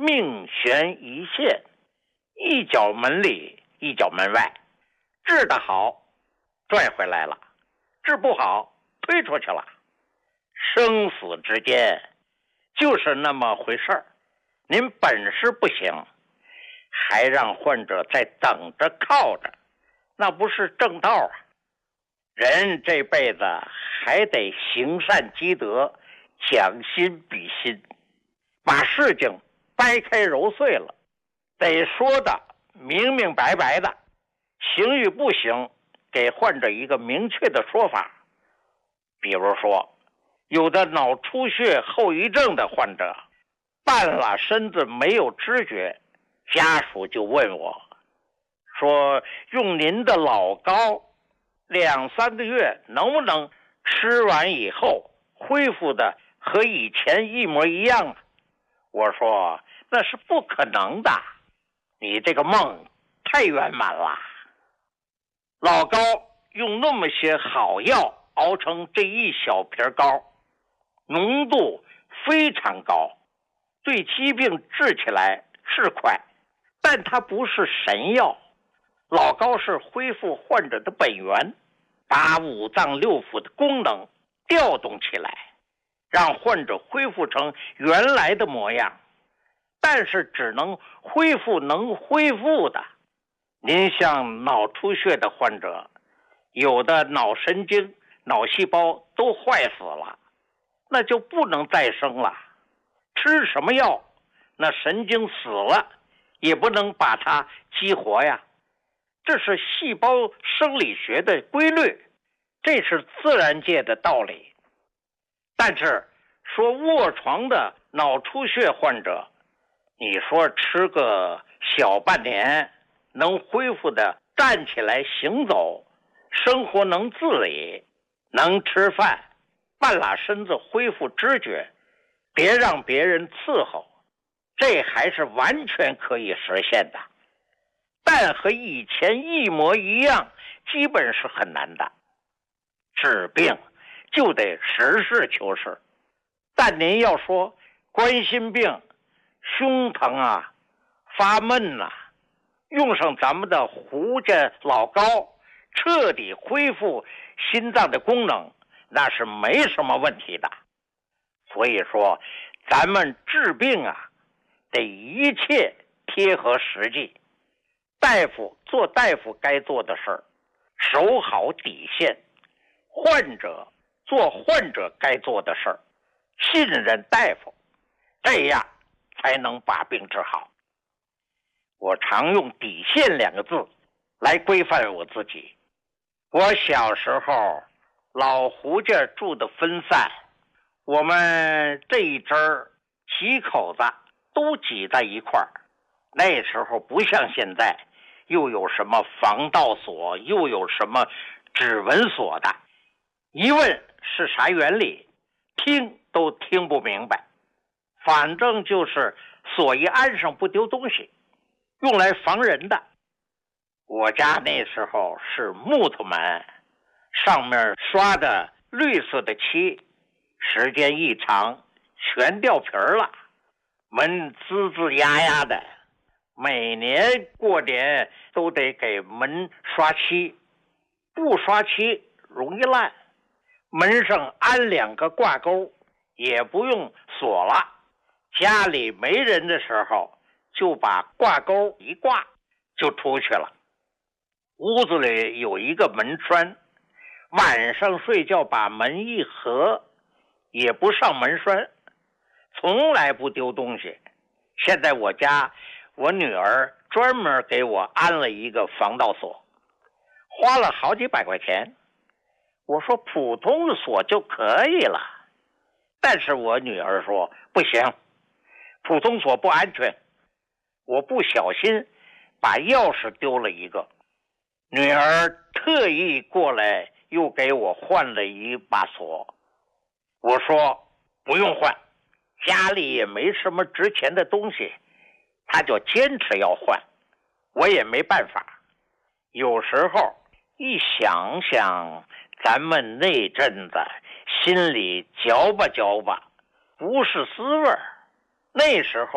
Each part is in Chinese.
命悬一线，一脚门里一脚门外，治得好拽回来了，治不好推出去了。生死之间就是那么回事儿，您本事不行，还让患者在等着靠着，那不是正道啊！人这辈子还得行善积德，将心比心，把事情掰开揉碎了，得说的明明白白的，行与不行给患者一个明确的说法。比如说，有的脑出血后遗症的患者，半拉身子没有知觉，家属就问我说，用您的老膏2-3个月能不能吃完以后恢复的和以前一模一样啊？我说那是不可能的，你这个梦太圆满了。老膏用那么些好药熬成这一小瓶膏，浓度非常高，对疾病治起来是快，但它不是神药。老膏是恢复患者的本源，把五脏六腑的功能调动起来，让患者恢复成原来的模样，但是只能恢复能恢复的。您像脑出血的患者，有的脑神经、脑细胞都坏死了，那就不能再生了。吃什么药，那神经死了也不能把它激活呀。这是细胞生理学的规律，这是自然界的道理。但是说卧床的脑出血患者，你说吃个小半年能恢复的站起来行走，生活能自理，能吃饭，半拉身子恢复知觉，别让别人伺候，这还是完全可以实现的。但和以前一模一样，基本是很难的。治病就得实事求是，但您要说冠心病、胸疼啊、发闷啊，用上咱们的胡家老膏，彻底恢复心脏的功能，那是没什么问题的。所以说，咱们治病啊，得一切贴合实际。大夫做大夫该做的事儿，守好底线；患者做患者该做的事儿，信任大夫，这样才能把病治好。我常用底线2个字来规范我自己。我小时候老胡家住的分散，我们这一支几口子都挤在一块儿。那时候不像现在，又有什么防盗锁，又有什么指纹锁的，一问是啥原理，听都听不明白。反正就是锁一安上不丢东西，用来防人的。我家那时候是木头门，上面刷的绿色的漆，时间一长全掉皮了，门吱吱呀呀的。每年过年都得给门刷漆，不刷漆容易烂。门上安2个挂钩，也不用锁了。家里没人的时候，就把挂钩一挂就出去了。屋子里有一个门栓，晚上睡觉把门一合，也不上门栓，从来不丢东西。现在我家我女儿专门给我安了一个防盗锁，花了好几百块钱。我说普通的锁就可以了，但是我女儿说不行，普通锁不安全。我不小心把钥匙丢了一个，女儿特意过来又给我换了一把锁。我说不用换，家里也没什么值钱的东西，他就坚持要换，我也没办法。有时候一想想咱们那阵子，心里嚼吧嚼吧，不是滋味儿。那时候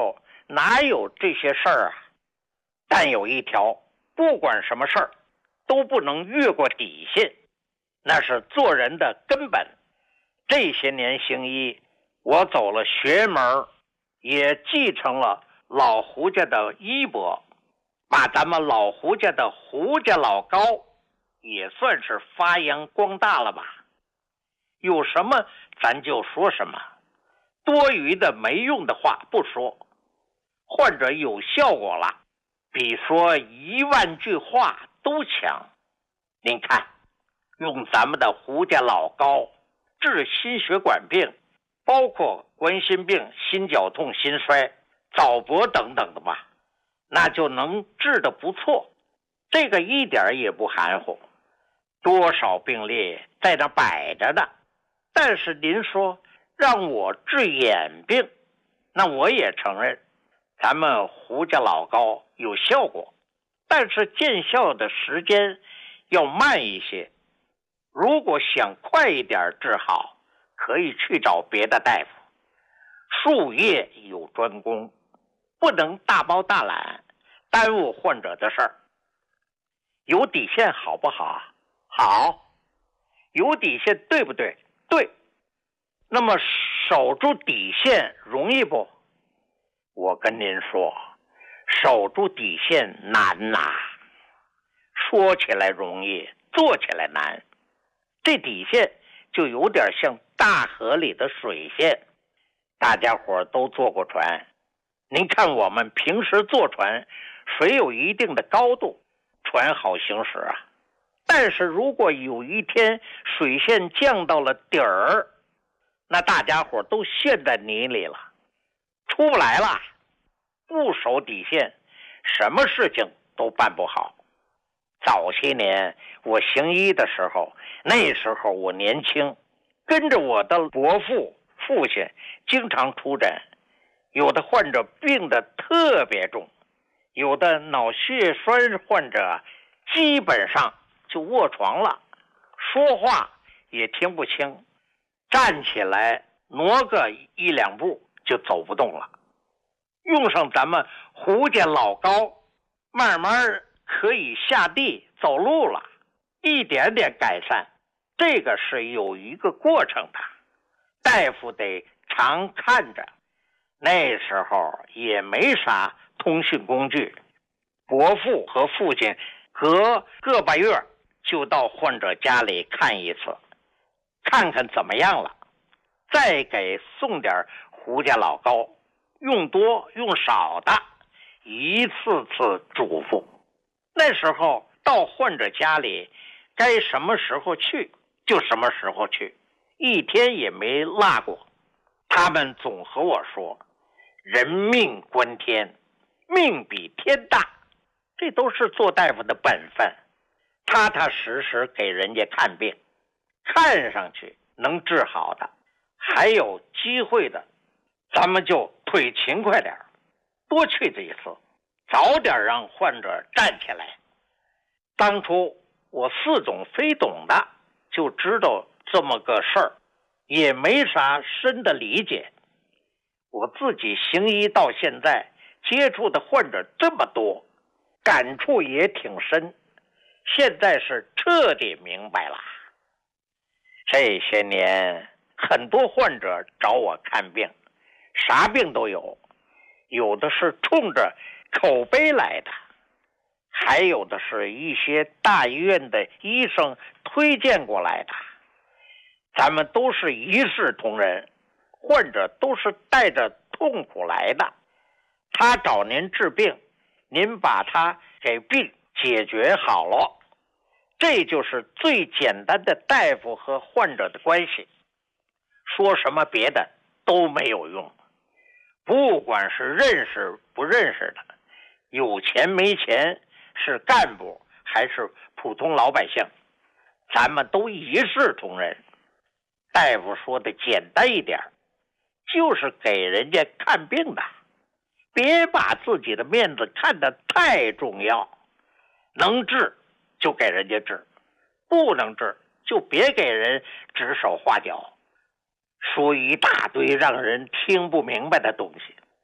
哪有这些事儿啊？但有一条，不管什么事儿，都不能越过底线，那是做人的根本。这些年行医，我走了学门，也继承了老胡家的衣钵，把咱们老胡家的胡家老高也算是发扬光大了吧。有什么咱就说什么，多余的没用的话不说。患者有效果了，比说10000句话都强。您看，用咱们的胡家老高治心血管病，包括冠心病、心绞痛、心衰、早搏等等的吧，那就能治得不错。这个一点也不含糊，多少病例在那摆着呢。但是您说让我治眼病，那我也承认咱们胡家老高有效果，但是见效的时间要慢一些。如果想快一点治好，可以去找别的大夫。术业有专攻，不能大包大揽，耽误患者的事儿。有底线好不好？好。有底线对不对？对。那么守住底线容易不？我跟您说，守住底线难呐。说起来容易，做起来难。这底线就有点像大河里的水线，大家伙都坐过船，您看我们平时坐船，水有一定的高度，船好行驶啊。但是如果有一天水线降到了底儿，那大家伙都陷在泥里了，出不来了。不守底线，什么事情都办不好。早些年我行医的时候，那时候我年轻，跟着我的伯父、父亲经常出诊，有的患者病得特别重，有的脑血栓患者基本上就卧床了，说话也听不清，站起来挪个1、2步就走不动了。用上咱们胡家老高，慢慢可以下地走路了，一点点改善。这个是有一个过程的，大夫得常看着。那时候也没啥通讯工具，伯父和父亲隔个把月就到患者家里看一次，看看怎么样了，再给送点胡家老高，用多用少的一次次嘱咐。那时候到患者家里，该什么时候去就什么时候去，一天也没落过。他们总和我说，人命关天，命比天大，这都是做大夫的本分。踏踏实实给人家看病，看上去能治好的，还有机会的，咱们就腿勤快点，多去这一次，早点让患者站起来。当初我似懂非懂的就知道这么个事儿，也没啥深的理解。我自己行医到现在，接触的患者这么多，感触也挺深，现在是彻底明白了。这些年很多患者找我看病，啥病都有，有的是冲着口碑来的，还有的是一些大医院的医生推荐过来的。咱们都是一视同仁，患者都是带着痛苦来的。他找您治病，您把他给病解决好了，这就是最简单的大夫和患者的关系。说什么别的都没有用，不管是认识不认识的，有钱没钱，是干部还是普通老百姓，咱们都一视同仁。大夫说的简单一点，就是给人家看病的，别把自己的面子看得太重要。能治就给人家治，不能治就别给人指手画脚，说一大堆让人听不明白的东西。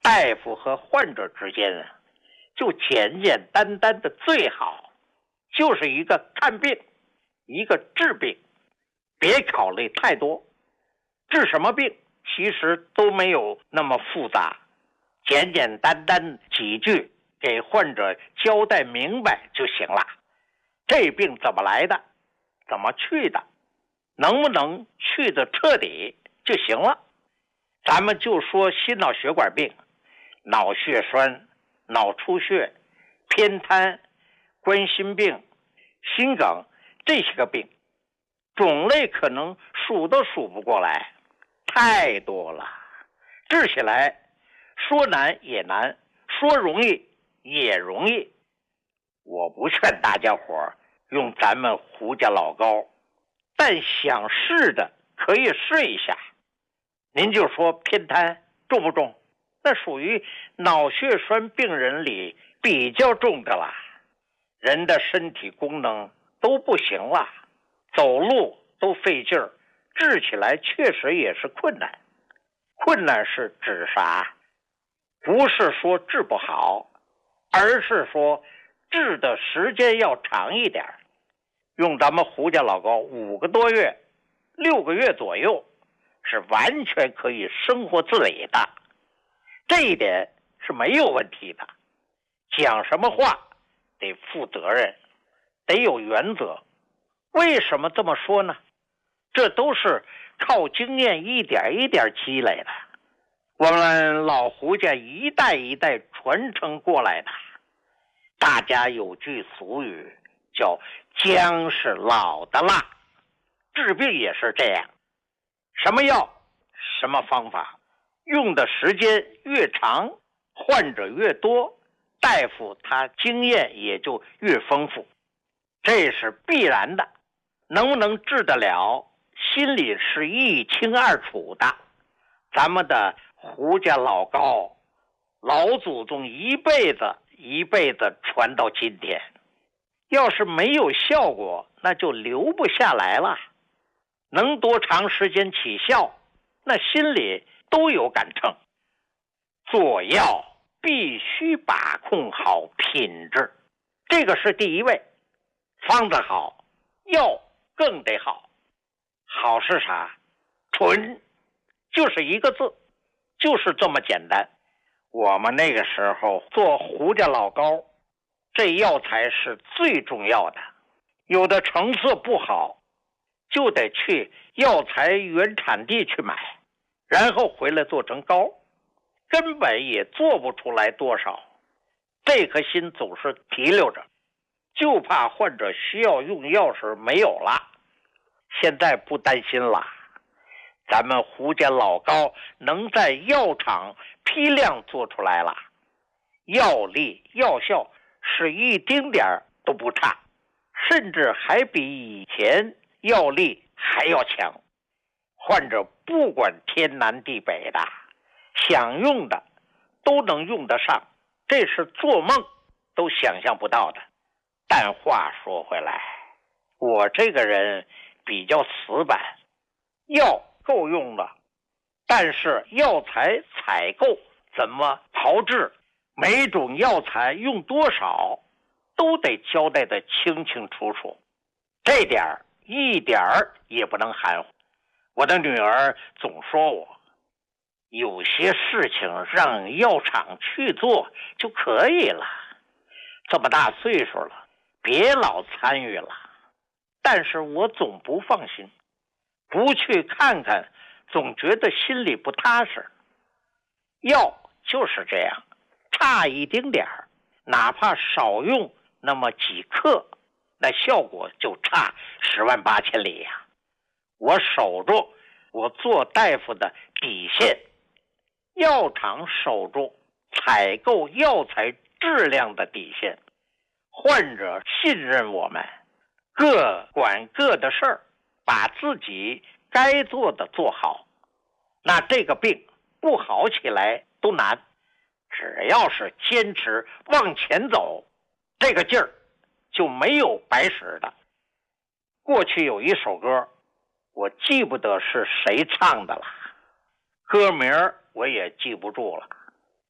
大夫和患者之间啊，就简简单单的最好，就是一个看病，一个治病，别考虑太多。治什么病其实都没有那么复杂，简简单单几句给患者交代明白就行了。这病怎么来的，怎么去的，能不能去的彻底就行了。咱们就说心脑血管病，脑血栓、脑出血、偏瘫、冠心病、心梗，这些个病种类可能数都数不过来，太多了。治起来说难也难，说容易也容易。我不劝大家伙用咱们胡家老膏，但想试的可以试一下。您就说偏瘫重不重？那属于脑血栓病人里比较重的了，人的身体功能都不行了，走路都费劲儿，治起来确实也是困难。困难是指啥？不是说治不好，而是说治的时间要长一点。用咱们胡家老膏5个多月、6个月左右，是完全可以生活自理的，这一点是没有问题的。讲什么话得负责任，得有原则。为什么这么说呢？这都是靠经验一点一点积累的，我们老胡家一代一代传承过来的。大家有句俗语叫姜是老的辣，治病也是这样，什么药什么方法，用的时间越长，患者越多，大夫他经验也就越丰富，这是必然的。能不能治得了，心里是一清二楚的。咱们的胡家老膏，老祖宗一辈子一辈子传到今天，要是没有效果，那就留不下来了。能多长时间起效，那心里都有杆秤。做药必须把控好品质，这个是第一位。方子好，药更得好。好是啥？纯，就是一个字，就是这么简单。我们那个时候做胡家老膏，这药材是最重要的。有的成色不好，就得去药材原产地去买，然后回来做成膏，根本也做不出来多少。这颗心总是提溜着，就怕患者需要用药时没有了。现在不担心了，咱们胡家老膏能在药厂批量做出来了，药力药效是一丁点儿都不差，甚至还比以前药力还要强。患者不管天南地北的，想用的都能用得上，这是做梦都想象不到的。但话说回来，我这个人比较死板，药够用了，但是药材采购怎么炮制，每种药材用多少，都得交代得清清楚楚，这点儿一点儿也不能含糊。我的女儿总说我，有些事情让药厂去做就可以了，这么大岁数了，别老参与了。但是我总不放心，不去看看，总觉得心里不踏实。药就是这样，差一丁点儿，哪怕少用那么几克，那效果就差10万8千里呀。我守住我做大夫的底线，药厂守住采购药材质量的底线，患者信任我们，各管各的事儿，把自己该做的做好，那这个病不好起来都难。只要是坚持往前走，这个劲儿就没有白使的。过去有一首歌，我记不得是谁唱的了，歌名我也记不住了，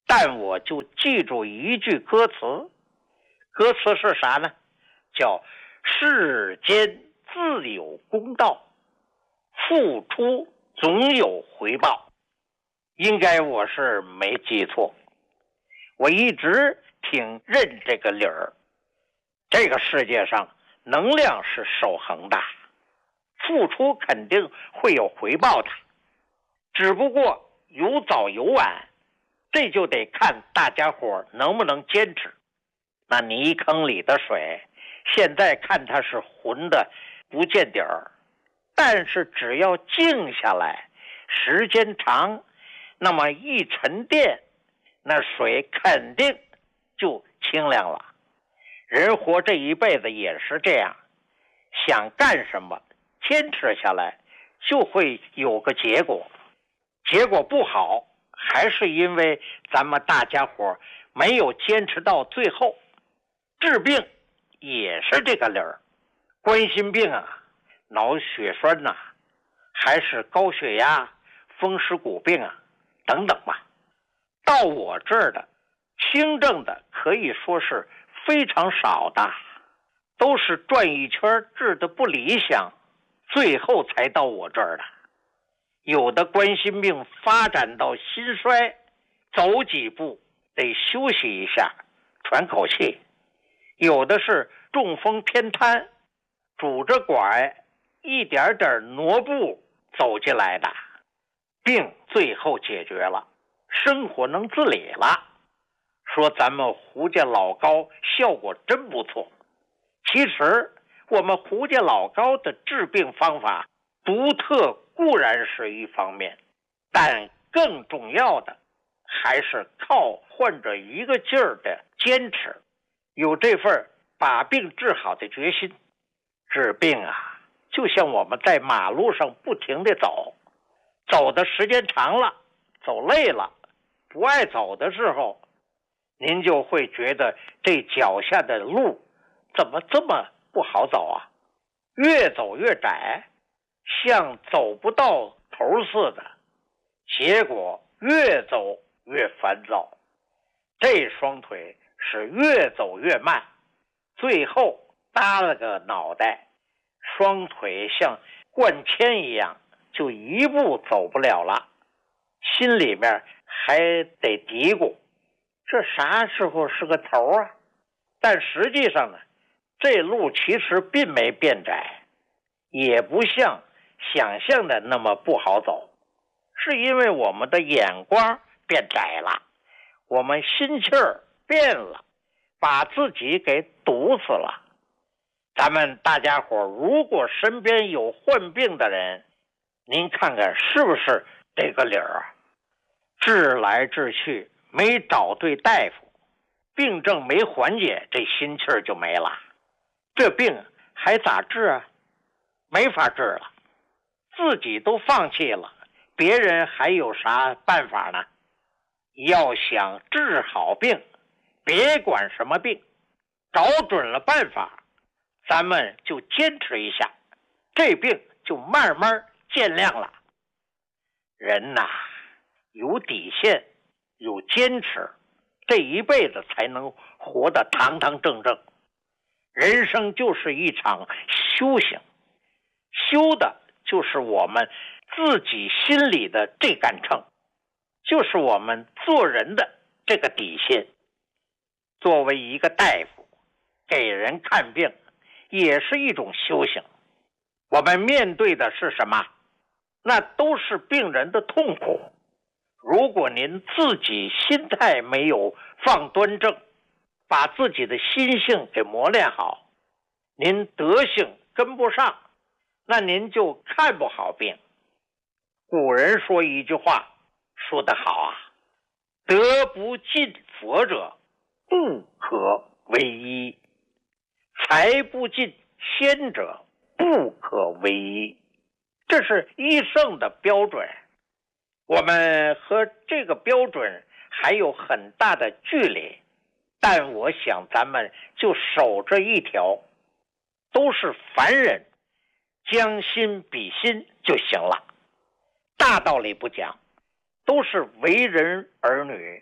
但我就记住一句歌词，歌词是啥呢？叫世间自有公道，付出总有回报。应该我是没记错，我一直挺认这个理儿。这个世界上能量是守恒的，付出肯定会有回报的，只不过有早有晚，这就得看大家伙能不能坚持。那泥坑里的水，现在看它是浑的不见底儿，但是只要静下来，时间长，那么一沉淀，那水肯定就清凉了。人活这一辈子也是这样，想干什么，坚持下来就会有个结果。结果不好，还是因为咱们大家伙没有坚持到最后。治病也是这个理儿，冠心病啊，脑血栓呐，还是高血压、风湿骨病啊等等吧。到我这儿的轻症的可以说是非常少的，都是转一圈治的不理想，最后才到我这儿的。有的冠心病发展到心衰，走几步得休息一下，喘口气。有的是中风偏瘫，拄着拐一点点挪步走进来的，病最后解决了，生活能自理了。说咱们胡家老高效果真不错。其实我们胡家老高的治病方法独特固然是一方面，但更重要的还是靠患者一个劲儿的坚持，有这份把病治好的决心。治病啊，就像我们在马路上不停地走，走的时间长了，走累了，不爱走的时候，您就会觉得这脚下的路怎么这么不好走啊？越走越窄，像走不到头似的，结果越走越烦躁，这双腿是越走越慢，最后耷了个脑袋，双腿像灌铅一样，就一步走不了了。心里面还得嘀咕，这啥时候是个头啊？但实际上呢，这路其实并没变窄，也不像想象的那么不好走，是因为我们的眼光变窄了，我们心气儿变了，把自己给堵死了。咱们大家伙如果身边有患病的人，您看看是不是这个理儿啊？治来治去没找对大夫，病症没缓解，这心气儿就没了，这病还咋治啊？没法治了，自己都放弃了，别人还有啥办法呢？要想治好病，别管什么病，找准了办法，咱们就坚持一下，这病就慢慢见亮了。人呐，有底线，有坚持，这一辈子才能活得堂堂正正。人生就是一场修行，修的就是我们自己心里的这杆秤，就是我们做人的这个底线。作为一个大夫，给人看病也是一种修行。我们面对的是什么？那都是病人的痛苦。如果您自己心态没有放端正，把自己的心性给磨练好，您德性跟不上，那您就看不好病。古人说一句话说得好啊，德不尽佛者不可为医，财不尽仙者不可为医。这是医圣的标准，我们和这个标准还有很大的距离，但我想咱们就守着一条，都是凡人，将心比心就行了。大道理不讲，都是为人儿女，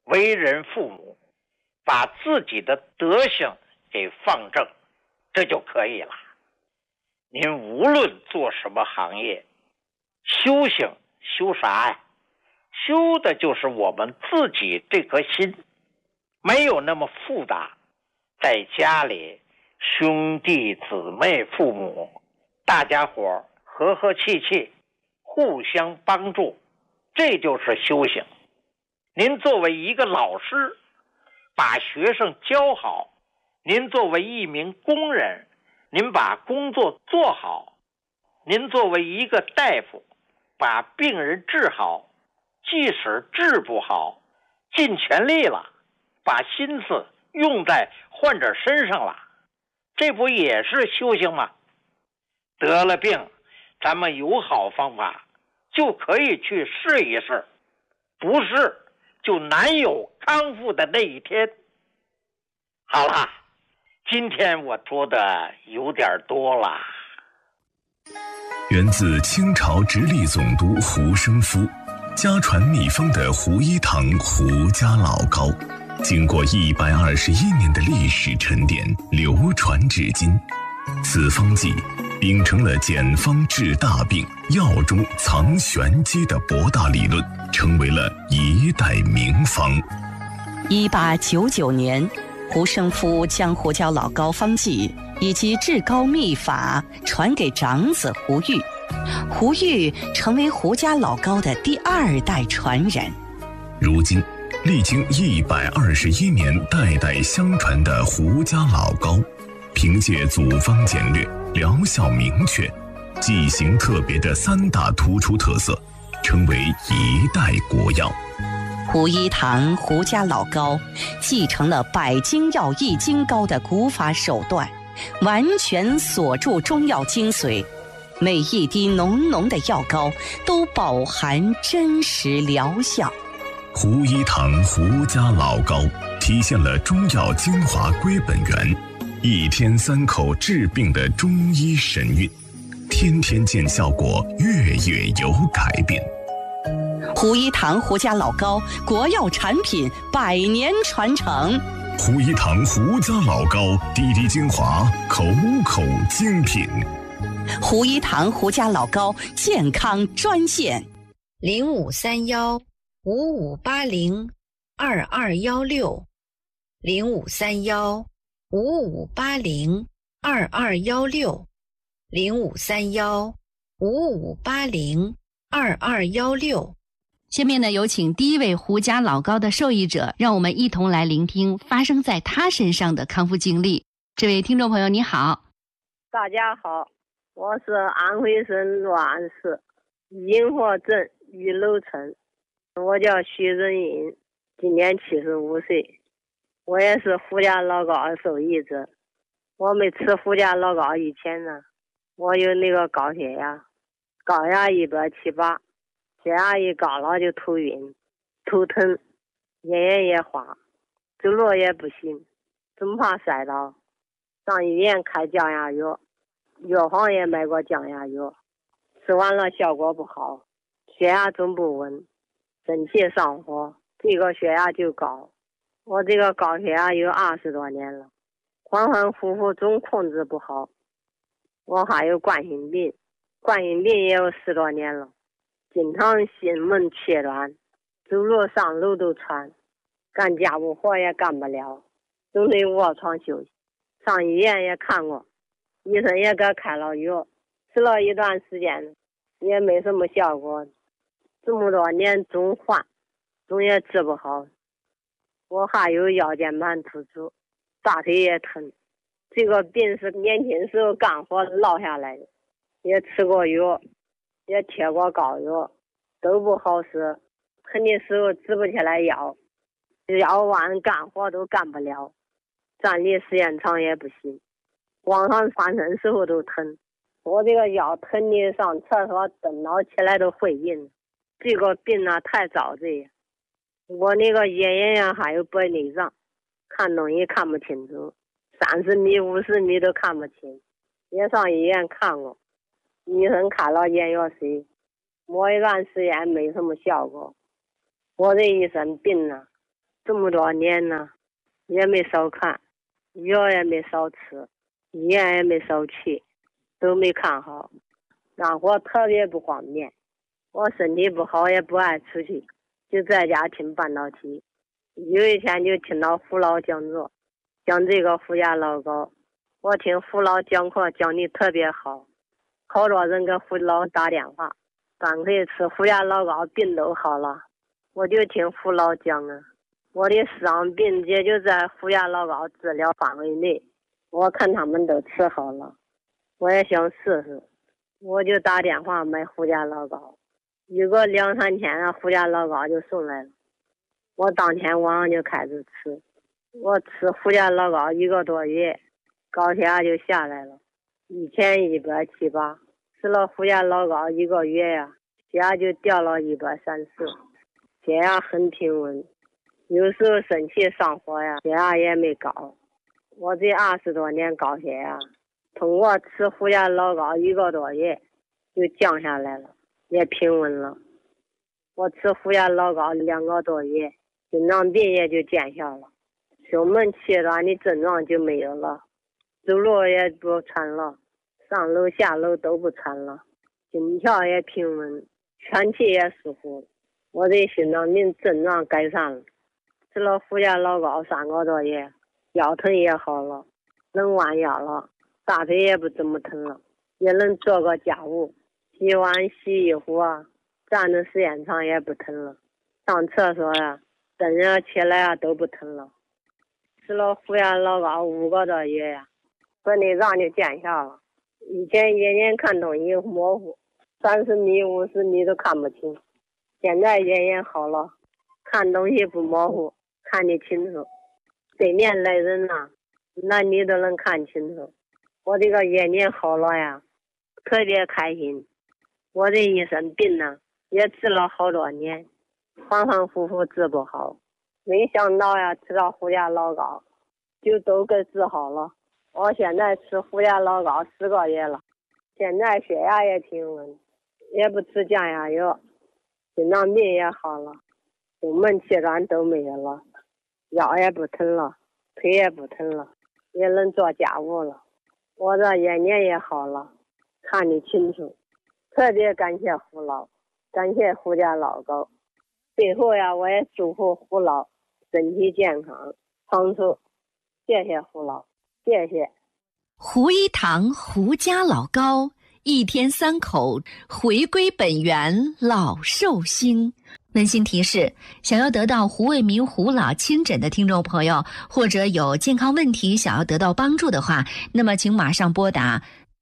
为人父母，把自己的德行给放正，这就可以了。您无论做什么行业，修行修啥呀？修的就是我们自己这颗心，没有那么复杂。在家里，兄弟姊妹父母大家伙和和气气，互相帮助，这就是修行。您作为一个老师，把学生教好；您作为一名工人，您把工作做好；您作为一个大夫，把病人治好。即使治不好，尽全力了，把心思用在患者身上了，这不也是修行吗？得了病，咱们有好方法，就可以去试一试，不试就难有康复的那一天。好了，今天我说的有点多了。 源自清朝直隶总督胡生夫家传秘方的胡一堂胡家老膏，经过121年的历史沉淀，流传至今。此方剂秉承了简方治大病、药中藏玄机的博大理论，成为了一代名方。 1899年，胡生夫将胡椒老膏方剂以及治膏秘法传给长子胡玉，胡玉成为胡家老膏的第2代传人。 如今，历经121年代代相传的胡家老膏，凭借组方简略、疗效明确、剂型特别的3大突出特色，成为一代国药。 胡一堂胡家老膏继承了百精药易筋膏的古法手段，完全锁住中药精髓，每一滴浓浓的药膏都饱含真实疗效。 胡一堂胡家老膏体现了中药精华归本源，1天3口治病的中医神韵，天天见效果，月月有改变。 胡一堂胡家老膏国药产品100年传承。 胡一堂胡家老膏滴滴精华，口口精品。 胡一堂胡家老膏健康专线 0531-5580-2216，0531-5580-2216。下面呢，有请第一位胡家老膏的受益者，让我们一同来聆听发生在他身上的康复经历。这位听众朋友，你好。 大家好，我是安徽省洛安市银河镇玉楼村，我叫徐仁银，今年75岁，我也是胡家老膏受益者。我没吃胡家老膏以前呢，我有那个高血压，高压178，血压一高了就头晕、头疼、眼也花，走路也不行，总怕摔倒。上医院开降压药，药房也买过降压药，吃完了效果不好，血压总不稳，肾气上火，这个血压就高。我这个高血压有20多年了，反反复复总控制不好。我还有冠心病，冠心病也有10多年了，经常心闷气软，走路上楼都喘，干家务活也干不了，总得卧床休息。上医院也看过，医生也给开了药，吃了一段时间也没什么效果，这么多年总换，总也治不好。我还有腰间盘突出，大腿也疼，这个病是年轻时候干活落下来的，也吃过药，也贴过膏药，都不好使，疼的时候直不起来腰，腰弯干活都干不了，站立时间长也不行，往上翻身时候都疼。我这个腰疼的上厕所蹲倒起来都会晕，这个病啊太遭罪。我那个眼眼呀还有白内障，看东西看不清楚，30米50米都看不清，也上医院看过，医生开了眼药水，摸一段时间没什么效果。我这一身病啊， 这么多年呢，也没少看，药也没少吃，医院也没少去，都没看好，让我特别不方便。我身体不好，也不爱出去，就在家听半导体。有一天就听到父老讲座，讲这个福家老高，我听父老讲课讲的特别好，好多人给父老打电话，反馈吃福家老高病都好了。我就听父老讲啊，我的伤病也就在福家老高治疗范围内，我看他们都吃好了，我也想试试，我就打电话买福家老高。有个2-3天啊，福家老高就送来了，我当天晚上就开始吃。我吃福家老高1个多月，高血压就下来了，1178，吃了福家老高1个月呀，血压就掉了134，血压很平稳，有时候生气上火呀，血压也没高。我这20多年高血压，通过吃福家老高1个多月就降下来了，也平稳了。我吃福家老高2个多月，心脏病也就见效了，胸闷气短的症状就没有了，走路也不喘了，上楼下楼都不喘了，心跳也平稳，喘气也舒服。我的心脏病症状改善了，吃了福家老高3个多月，腰疼也好了，能弯腰了，大腿也不怎么疼了，也能做个家务，洗碗洗衣服啊，站的时间长也不疼了，上厕所呀，等着起来啊都不疼了。吃了福家老高5个多月呀，白内障就见效了。以前眼睛看东西模糊，30米50米都看不清，现在眼睛好了，看东西不模糊，看得清楚，对面来人呐，男女都能看清楚。我这个眼睛好了呀，特别开心。我这一身病呢，也治了好多年，反反复复治不好，没想到呀，吃到福家老高就都给治好了。我现在吃福家老高10个月了，现在血压也平稳，也不吃降压药，心脏病也好了，胸闷气短都没有了，腰也不疼了，腿也不疼了，也能做家务了。我的眼睛也好了，看得清楚。特别感谢父老，感谢福家老高。最后呀，我也祝福父老身体健康长寿。谢谢父老，谢谢。 胡一堂胡家老高，一天3口回归本源，老寿星。温馨提示：想要得到胡卫民胡老亲诊的听众朋友，或者有健康问题想要得到帮助的话，那么请马上拨打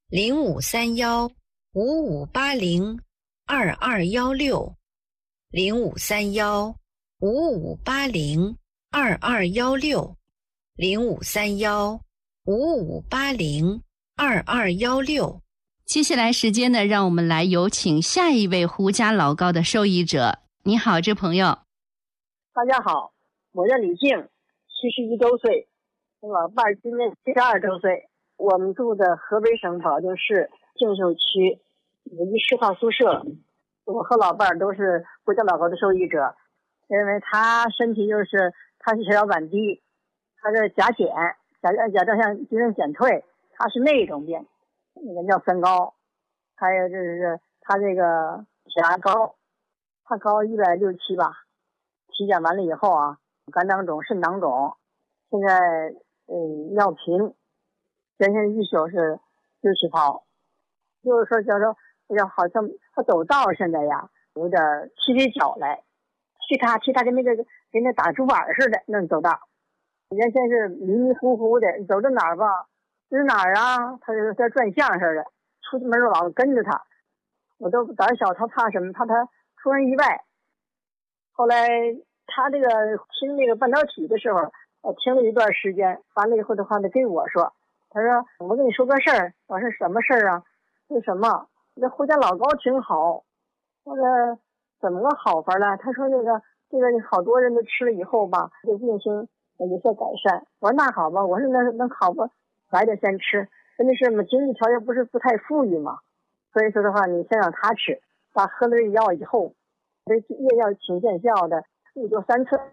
0531-5580，0531-5580-2216，0531-5580-2216。接下来时间呢，让我们来有请下一位胡家老高的受益者。你好，这朋友。 大家好，我叫李静，71周岁，我老伴儿今年72周岁。我们住的河北省保定市静秀区有一10号宿舍，我和老伴儿都是福家老高的受益者。因为他身体他是血小板低，他是甲减，甲状腺机能减退，他是那种病，那个叫三高。还有就是他这个血压高，他高160、170吧。体检完了以后啊，肝囊肿、肾囊肿，现在尿频，全身1宿是6-7泡，就是说叫做好像他走道现在呀有点踢起脚来，踢他跟那打竹板似的那走道，原先是迷迷糊糊的，走到哪儿吧，指哪儿啊，他就在转向似的，出门就老跟着他，我都胆小，他怕什么？怕他出人意外。后来他这个听那个半导体的时候，听了一段时间，完了以后的话呢，跟我说，他说我跟你说个事儿。我说什么事儿啊？为什么？这胡家老高挺好。我说怎么个好法呢？他说这个好多人都吃了以后吧，这病情有些改善。我说那好吧，我说那好吧，来点先吃。问题是我们经济条件不太富裕嘛，所以说的话，你先让他吃。他喝了这药以后，这夜药挺见效的，1周3次。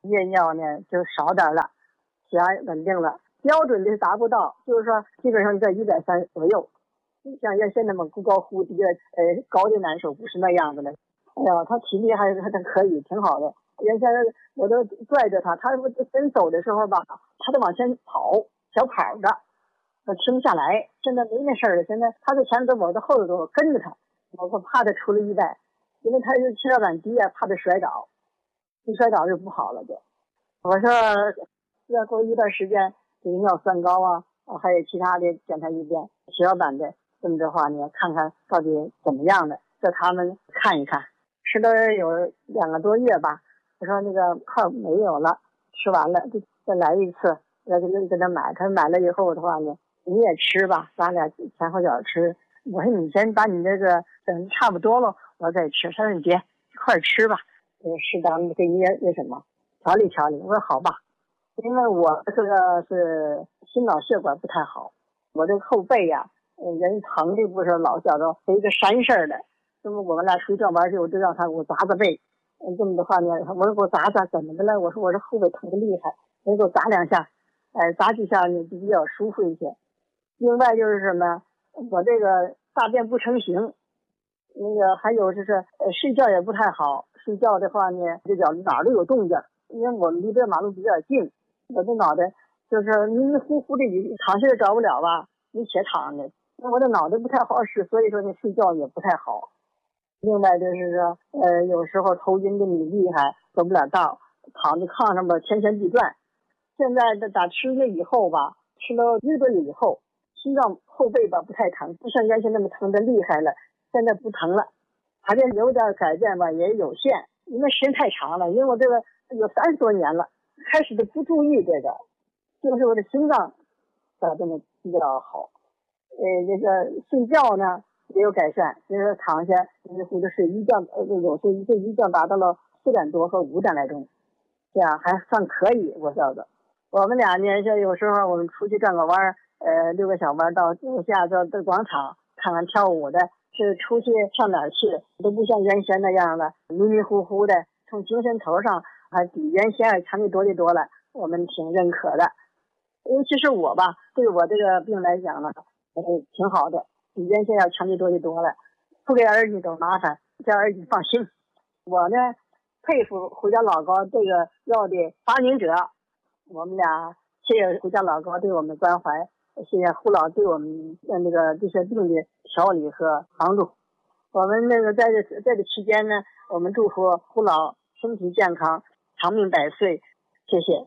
夜尿呢就少点了，血压稳定了，标准的达不到，就是说基本上在130左右。像原先那么忽高忽低的，高的难受，不是那样子的。哎呀，他体力还可以，挺好的。原先我都拽着他，他真走的时候吧，他都往前跑，小跑着，我停不下来。现在没那事儿了，现在他在前走，我在后头走，我跟着他，我怕他出了意外，因为他是血小板低啊，怕他摔倒，一摔倒就不好了就。我说要过一段时间，这个尿酸高啊，还有其他的检查一遍，血小板的这么着话呢，看看到底怎么样的，叫他们看一看。吃了有2个多月吧，我说那个号没有了，吃完了就再来一次，要给他买。他买了以后的话呢，你也吃吧，咱俩前后脚吃。我说你先把你这个等差不多了，我再吃。他说你别一块吃吧，适当的给你那什么调理调理。我说好吧，因为我这个是心脑血管不太好，我这个后背呀，人疼的不是老觉着是一个山似的。那么我们俩睡觉完之后，就让他给我砸砸背。这么的话呢，我说给我砸砸，怎么的了？我说这后背疼的厉害，你给我砸2下，砸几下呢就比较舒服一些。另外就是什么，我这个大便不成形，那个还有就是睡觉也不太好。睡觉的话呢，这脚哪儿都有动静，因为我们离这马路比较近，我这脑袋就是迷迷糊糊的，躺下也着不了吧，你且躺着。我的脑袋不太好使，所以说你睡觉也不太好。另外就是说，有时候头晕的你厉害，走不了道，躺在炕上吧，天旋地转。现在这打吃了以后吧，吃了1个多月以后，心脏后背吧不太疼，不像原先那么疼的厉害了，现在不疼了。还是有点改变吧，也有限，因为时间太长了，因为我这个有30多年了，开始都不注意这个，就是我的心脏变得比较好。这个睡觉呢也有改善，就是躺下或者睡一觉，有时候一觉达到了4点多和5点来钟，这样还算可以。我觉得我们俩呢，就有时候我们出去转个弯，遛个小弯，到楼下到广场看看跳舞的，是出去上哪儿去都不像原先那样了，迷迷糊糊的，从精神头上还比原先强的多的多了，我们挺认可的。尤其是我吧，对我这个病来讲呢，挺好的，比原先要强的多的多了，不给儿女都麻烦，叫儿女放心。我呢佩服胡家老高这个药的发明者，我们俩谢谢胡家老高对我们关怀，谢谢胡老对我们那个这些病的调理和帮助。我们那个在这期间呢，我们祝福胡老身体健康，长命百岁，谢谢。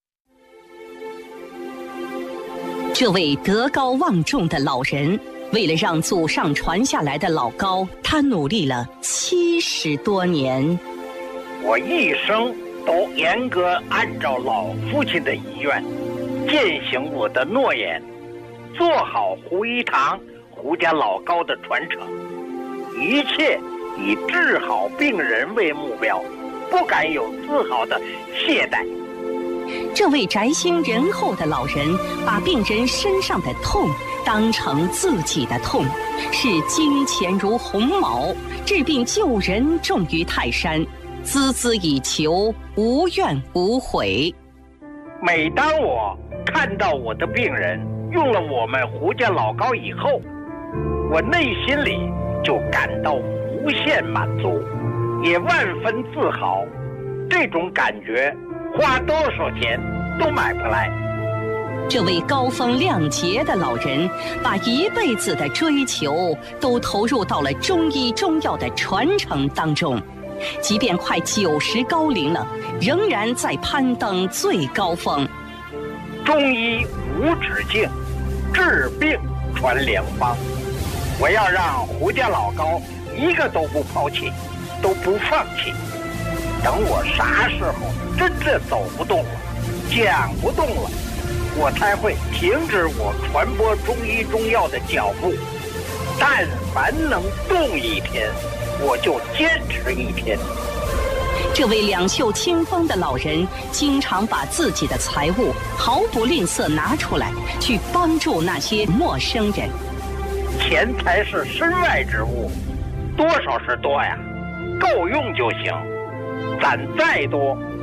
这位德高望重的老人，为了让祖上传下来的老高，他努力了70多年。 我一生都严格按照老父亲的遗愿，践行我的诺言，做好胡一堂胡家老高的传承，一切以治好病人为目标，不敢有丝毫的懈怠。 这位宅心仁厚的老人，把病人身上的痛当成自己的痛，视金钱如鸿毛，治病救人重于泰山，孜孜以求，无怨无悔。 每当我看到我的病人用了我们胡家老高以后，我内心里就感到无限满足，也万分自豪。这种感觉花多少钱都买不来。 这位高风亮节的老人，把一辈子的追求都投入到了中医中药的传承当中，即便快90高龄了，仍然在攀登最高峰。 中医无止境，治病传良方。我要让胡家老高一个都不抛弃，都不放弃。等我啥时候真正走不动了，讲不动了，我才会停止我传播中医中药的脚步。但凡能动一天，我就坚持一天。 这位两袖清风的老人，经常把自己的财物毫不吝啬拿出来，去帮助那些陌生人。 钱财是身外之物，多少是多呀，够用就行。攒再多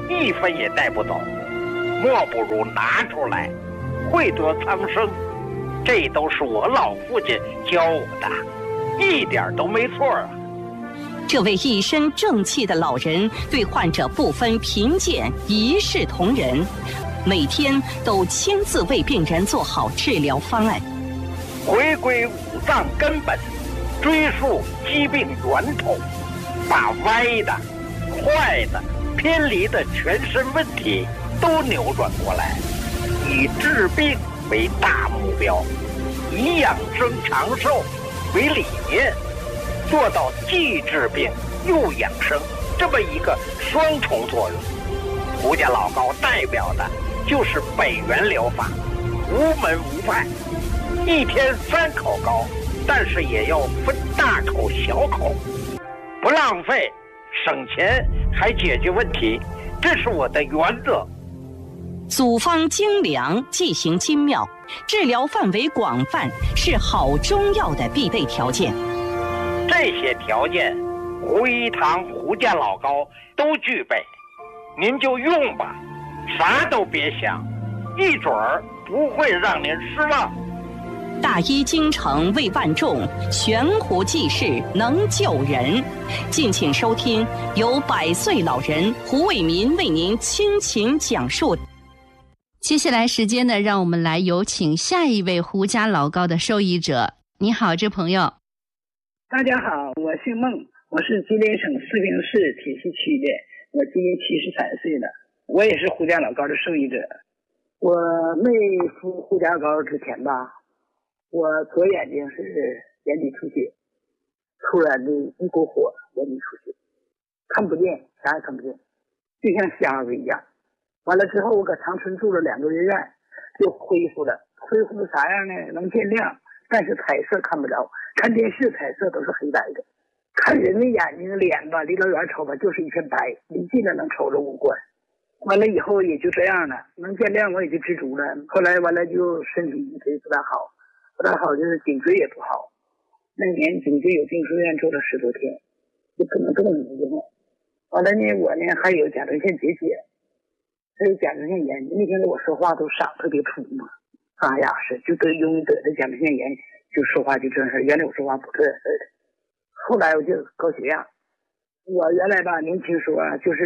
1分也带不走，莫不如拿出来，惠得苍生。这都是我老父亲教我的，一点都没错啊。 这位一身正气的老人对患者不分贫贱，一视同仁，每天都亲自为病人做好治疗方案， 回归五脏根本，追溯疾病源头，把歪的、坏的、偏离的全身问题都扭转过来，以治病为大目标，以养生长寿为理念，做到既治病又养生这么一个双重作用。胡家老高代表的就是北元疗法，无门无派，一天3口高，但是也要分大口小口，不浪费，省钱还解决问题，这是我的原则。 组方精良，剂型精妙，治疗范围广泛，是好中药的必备条件。 这些条件，胡一堂胡家老高都具备，您就用吧，啥都别想，一准儿不会让您失望。 大医精诚为万众，悬壶济世能救人。敬请收听由100岁老人胡卫民为您倾情讲述。 接下来时间呢，让我们来有请下一位胡家老高的受益者。你好，这朋友。 大家好，我姓孟，我是吉林省四平市铁西区的，我今年73岁了，我也是胡家老高的受益者。我没服胡家老高之前吧，我左眼睛是眼底出血，突然的一股火，眼底出血，看不见，啥也看不见，就像瞎子一样。完了之后，我搁长春住了2个月院，就恢复了。恢复的啥样呢？能见亮，但是彩色看不着，看电视彩色都是黑白的，看人的眼睛脸吧，离老远瞅吧就是一片白，离近了能瞅着五官。完了以后也就这样了，能见亮我也就知足了。后来完了就身体一直不大好，就是颈椎也不好。那年颈椎有病住院住了10多天，就不能动了。完了呢，我呢还有甲状腺结节，还有甲状腺炎。那天我说话都嗓特别粗嘛，沙哑是，就容易得的甲状腺炎，就说话就这样式。原来我说话不这样式的，后来我就高血压。我原来吧年轻时候啊，就是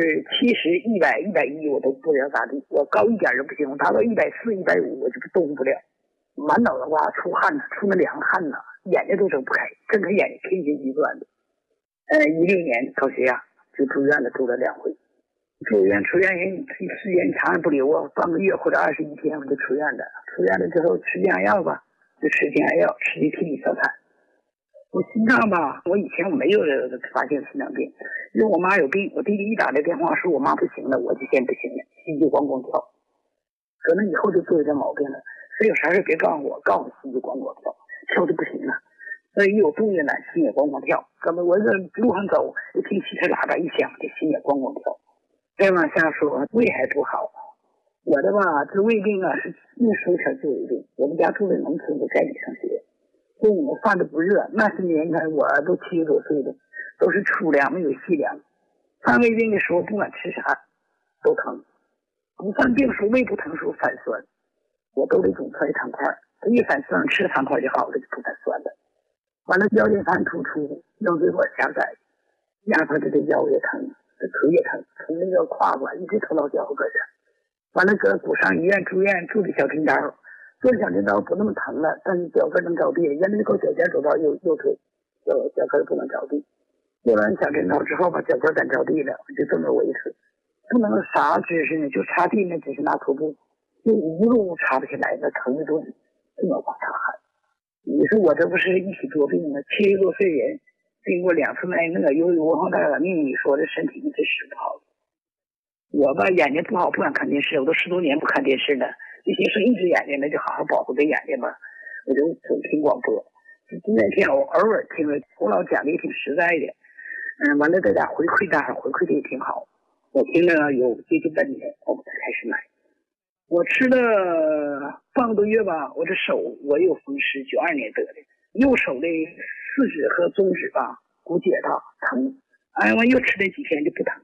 70、100、110我都不知道咋地，我高一点就不行，我达到140、150我就动不了，满脑子哇出汗了，出那凉汗了，眼睛都睁不开，睁开眼睛天旋地转的。16年高血压就住院了，住了2回。住院出院人时间长不留啊，半个月或者21天我就出院了。出院了之后吃降压药吧，就吃降压药，吃的替你小产。我心脏吧，我以前我没有发现心脏病，因为我妈有病，我弟弟一打来电话说我妈不行了，我就先不行了，心就咣咣跳。可能以后就做有点毛病了，所以有啥事别告诉我，告诉心就咣咣跳，跳的不行了。所以一有动静了，心也咣咣跳。哥们，我这路上走，一听汽车喇叭一响，这心也咣咣跳。再往下说，胃还不好。我的吧，这胃病啊是运输条就胃病。我们家住在农村，都在里上学，所以我们饭都不热。那些年看我都70多岁了，都是粗粮没有细粮。犯胃病的时候，不管吃啥都疼。不犯病时候胃不疼时候反酸，我都得总揣糖块，一反酸吃糖块就好了，就不反酸了。完了腰间盘突出，腰椎管狭窄，压迫着这腰也疼，这腿也疼，从那个胯管一直疼到脚后跟上。完了搁骨伤医院住院，住的小针刀，做的小针刀不那么疼了，但是脚跟能着地，原来那口脚尖走到右腿，脚跟不能着地。做完小针刀之后把脚跟敢着地了，我就这么维持。不能啥姿势呢，就擦地呢，只是拿拖布，就一路擦不起来，那疼的都这么往擦汗。你说我这不是一体多病吗？70多岁人，经过2次挨饿，由于文化大革命，你说这身体一直是不好。我吧眼睛不好，不敢看电视，我都10多年不看电视了。就寻思一只眼睛，那就好好保护这眼睛吧。我就总听广播，那天我偶尔听了胡老讲的也挺实在的，完了大家回馈大伙回馈的也挺好。我听了有接近半年，我才开始买。我吃了半个多月吧，我这手我有风湿，92年得的，右手的四指和中指吧骨节大疼，完又吃了几天就不疼了，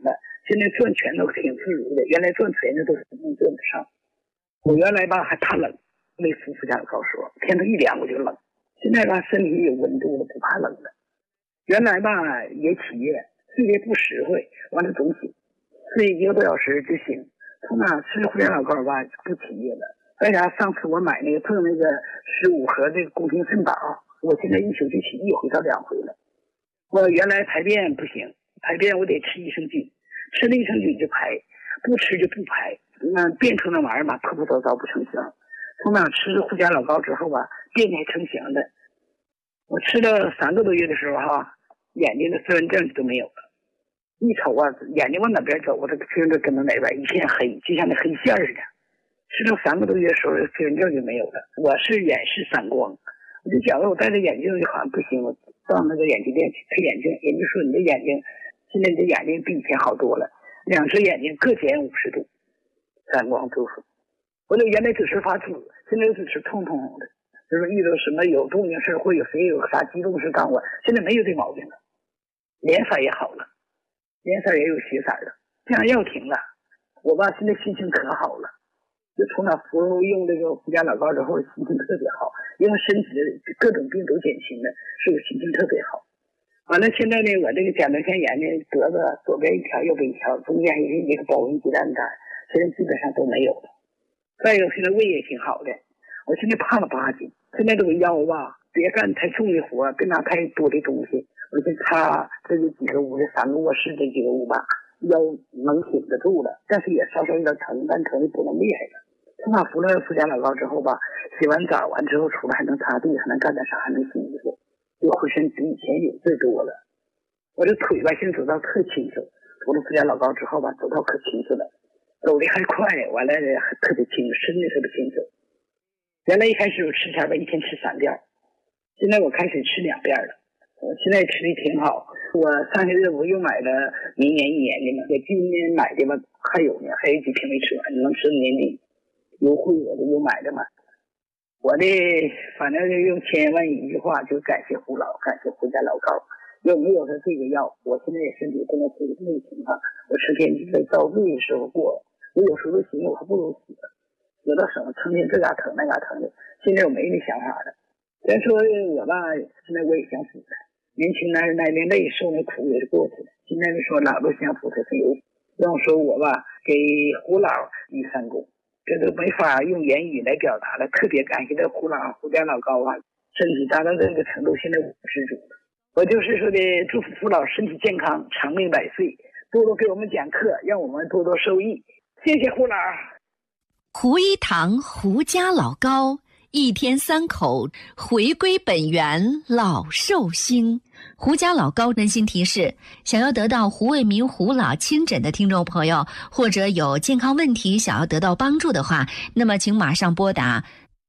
现在转拳头挺自如的，原来转拳头都是能转得上。我原来吧还怕冷，没服家老高说天头一凉我就冷，现在吧身体有温度了，不怕冷了。原来吧也起夜，睡得不实惠，完了总醒，睡1个多小时就醒。从哪吃胡家老高吧不起夜了。为啥上次我买那个赠那个15盒这个宫廷肾宝，我现在一宿就起1回到2回了。我原来排便不行，排便我得吃益生菌，吃了益生菌就排，不吃就不排。那便出那玩意儿吧，破破糟糟不成形。从哪吃胡家老高之后吧，便才成型的。我吃了3个多月的时候哈，眼睛的色纹症都没有了。一瞅啊，眼睛往哪边走，我这个色纹症跟到哪边一片黑，就像那黑线似的。吃了3个多月的时候，色纹症就没有了。我是远视散光，我就觉得我戴着眼镜就好像不行，我到那个眼镜店去配眼镜，人家说你的眼睛现在你的眼睛比以前好多了，2只眼睛各减50度，散光度数。我这原来只是发紫，现在只是痛痛的，就是遇到什么有动静事或有谁有啥激动事干我，现在没有这毛病了。脸色也好了，脸色也有血色了，这样药停了，我吧现在心情可好了。就从那服用这个胡家老高之后，心情特别好，因为身体的各种病都减轻了，所以心情特别好。完了，现在呢，我这个甲状腺炎呢，得的左边一条，右边一条，中间也是一个保温鸡蛋蛋，现在基本上都没有了。再有，现在胃也挺好的，我现在胖了8斤，现在这个腰吧，别干太重的活，别拿太多的东西，我就擦这个几个屋的3个卧室这几个屋吧，腰能挺得住了，但是也稍稍有点疼，但疼的不能厉害了。从那服了胡家老高之后吧，洗完澡完之后出来还能擦地，还能干点啥，还能洗衣服，就浑身比以前有劲多了。我这腿吧现在走道特轻松，服了胡家老高之后吧，走道可轻松了，走的还快，完了还特别轻，身体特别轻松。原来一开始我吃前吧一天吃3遍，现在我开始吃2遍了。我现在吃的挺好，我上个月我又买了明年1年的嘛，我今年买的吧还有呢，还有几瓶没吃完，能吃到年底优惠我的又买的嘛。我的反正用千万一句话就感谢胡老，感谢胡家老高。要没有他这个药，我现在身体不能出这个情况，我成天就在遭罪的时候过，我有时候都寻思我还不如死了，死到什么成天这嘎疼那嘎疼的。现在我没那想法了。再说我吧，现在我也想死了。年轻男人那点累受那苦也是过去了，现在就说老都想死才是有。让说我吧给胡老立3功，这都没法用言语来表达了。特别感谢这胡家老高啊，身体达到这个程度，现在50主了。我就是说的祝福胡老身体健康，长命百岁，多多给我们讲课，让我们多多受益。谢谢胡老。 胡一堂胡家老高，1天3口，回归本源，老寿星。胡家老高温馨提示：想要得到胡卫民胡老亲诊的听众朋友，或者有健康问题想要得到帮助的话，那么请马上拨打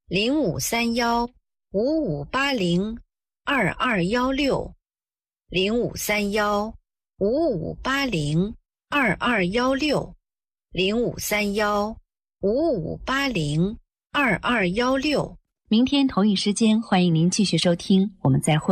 0531-5580-2216 0531-5580-2216 0531-5580-2216。明天同一时间，欢迎您继续收听，我们再会。